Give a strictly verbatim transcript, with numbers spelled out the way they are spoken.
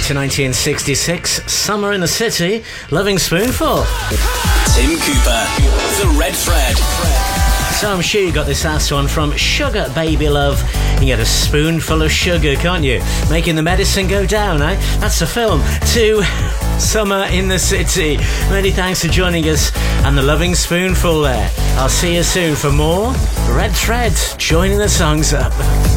to nineteen sixty-six, Summer in the City, Loving Spoonful. Tim Cooper, The Red Thread. So I'm sure you got this last one from Sugar Baby Love. You can get a spoonful of sugar, can't you? Making the medicine go down, eh? That's the film. To Summer in the City. Many thanks for joining us and the Loving Spoonful there. I'll see you soon for more Red Thread. Joining the songs up.